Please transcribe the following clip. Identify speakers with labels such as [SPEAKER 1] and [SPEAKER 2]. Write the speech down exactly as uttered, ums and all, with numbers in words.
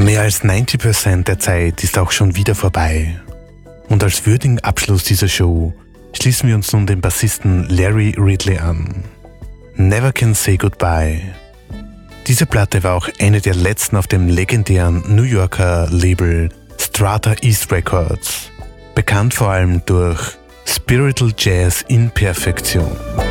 [SPEAKER 1] Mehr als neunzig Prozent der Zeit ist auch schon wieder vorbei. Und als würdigen Abschluss dieser Show schließen wir uns nun dem Bassisten Larry Ridley an. Never Can Say Goodbye. Diese Platte war auch eine der letzten auf dem legendären New Yorker Label Strata East Records, bekannt vor allem durch Spiritual Jazz in Perfektion.